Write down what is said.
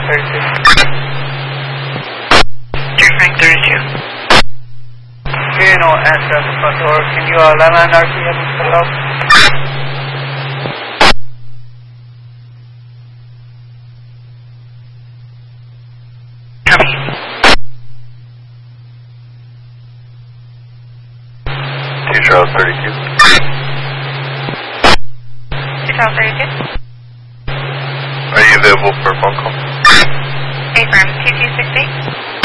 Frank 32. Okay, no answer at the front door. Can you landline RPM and put it out? Copy. Charles 32. 2 32. Are you available for a phone call? Affirm. 2268.